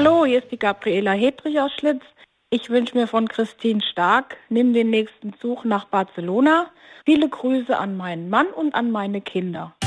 Hallo, hier ist die Gabriela Hedrich aus Schlitz. Ich wünsche mir von Christine Stark, nimm den nächsten Zug nach Barcelona. Viele Grüße an meinen Mann und an meine Kinder.